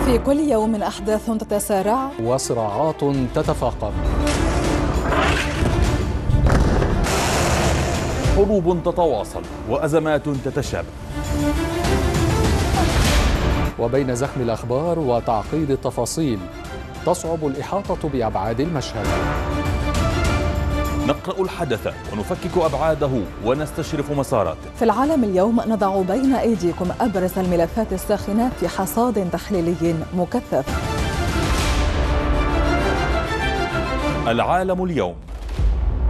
في كل يوم أحداث تتسارع وصراعات تتفاقم، حروب تتواصل وأزمات تتشابه، وبين زخم الأخبار وتعقيد التفاصيل تصعب الإحاطة بأبعاد المشهد. نقرأ الحدث ونفكك أبعاده ونستشرف مساراته. في العالم اليوم نضع بين أيديكم أبرز الملفات الساخنة في حصاد تحليلي مكثف. العالم اليوم.